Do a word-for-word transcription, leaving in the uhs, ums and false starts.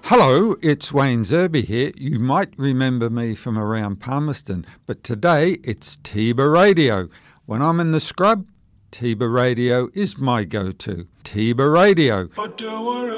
Hello, it's Wayne Zerby here. You might remember me from around Palmerston, but today it's Tiba Radio. When I'm in the scrub, Tiba Radio is my go-to. Tiba Radio.